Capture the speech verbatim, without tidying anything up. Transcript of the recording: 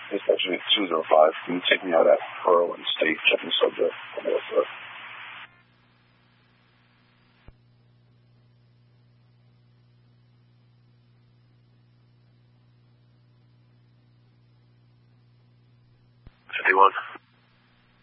It's actually two zero five. Can you take me out at Pearl and State checking subject? fifty-one.